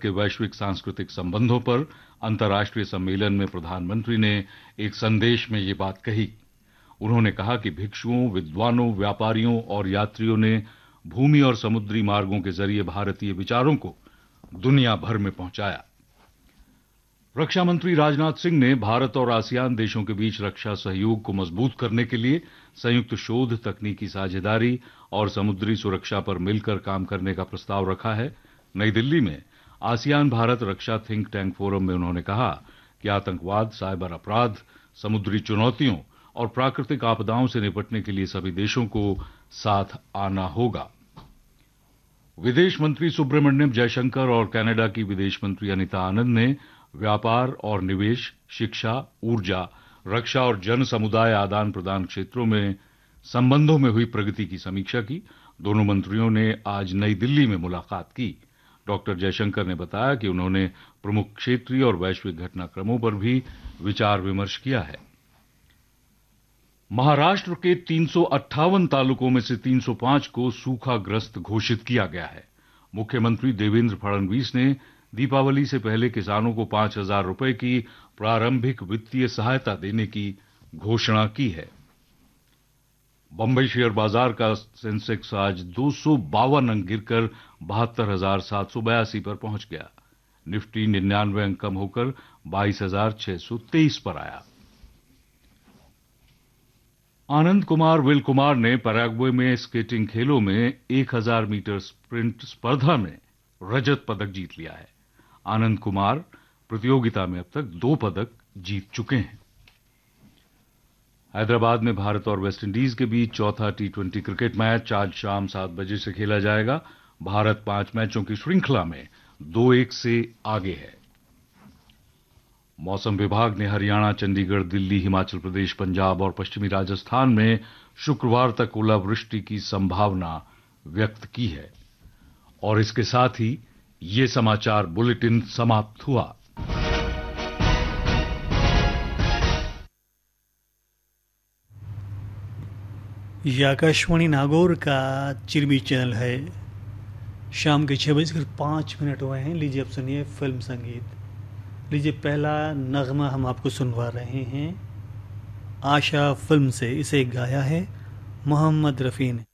के वैश्विक सांस्कृतिक संबंधों पर अंतर्राष्ट्रीय सम्मेलन में प्रधानमंत्री ने एक संदेश में ये बात कही। उन्होंने कहा कि भिक्षुओं, विद्वानों, व्यापारियों और यात्रियों ने भूमि और समुद्री मार्गों के जरिए भारतीय विचारों को दुनिया भर में पहुंचाया। रक्षा मंत्री राजनाथ सिंह ने भारत और आसियान देशों के बीच रक्षा सहयोग को मजबूत करने के लिए संयुक्त शोध, तकनीकी साझेदारी और समुद्री सुरक्षा पर मिलकर काम करने का प्रस्ताव रखा है। नई दिल्ली में आसियान भारत रक्षा थिंक टैंक फोरम में उन्होंने कहा कि आतंकवाद, साइबर अपराध, समुद्री चुनौतियों और प्राकृतिक आपदाओं से निपटने के लिए सभी देशों को साथ आना होगा। विदेश मंत्री सुब्रमण्यम जयशंकर और कनाडा की विदेश मंत्री अनीता आनंद ने व्यापार और निवेश, शिक्षा, ऊर्जा, रक्षा और जन समुदाय आदान प्रदान क्षेत्रों में संबंधों में हुई प्रगति की समीक्षा की। दोनों मंत्रियों ने आज नई दिल्ली में मुलाकात की। डॉक्टर जयशंकर ने बताया कि उन्होंने प्रमुख क्षेत्रीय और वैश्विक घटनाक्रमों पर भी विचार विमर्श किया है। महाराष्ट्र के 358 तालुकों में से 305 को सूखाग्रस्त घोषित किया गया है। मुख्यमंत्री देवेंद्र फडणवीस ने दीपावली से पहले किसानों को 5,000 रुपए की प्रारंभिक वित्तीय सहायता देने की घोषणा की है। बंबई शेयर बाजार का सेंसेक्स आज 252 अंक गिरकर 72,782 पर पहुंच गया। निफ्टी 99 अंक कम होकर 22,623 पर आया। आनंद कुमार विल कुमार ने पैराग्वे में स्केटिंग खेलों में 1000 मीटर स्प्रिंट स्पर्धा में रजत पदक जीत लिया है। आनंद कुमार प्रतियोगिता में अब तक 2 पदक जीत चुके हैं। हैदराबाद में भारत और वेस्टइंडीज के बीच चौथा टी20 क्रिकेट मैच आज शाम 7 बजे से खेला जाएगा। भारत 5 मैचों की श्रृंखला में 2-1 से आगे है। मौसम विभाग ने हरियाणा, चंडीगढ़, दिल्ली, हिमाचल प्रदेश, पंजाब और पश्चिमी राजस्थान में शुक्रवार तक ओलावृष्टि की संभावना व्यक्त की है। और इसके साथ ही ये समाचार बुलेटिन समाप्त हुआ। यह आकाशवाणी नागौर का चिरबी चैनल है। शाम के 6:05 हुए हैं। लीजिए अब सुनिए फिल्म संगीत। लीजिए पहला नगमा हम आपको सुनवा रहे हैं आशा फिल्म से। इसे गाया है मोहम्मद रफ़ी ने।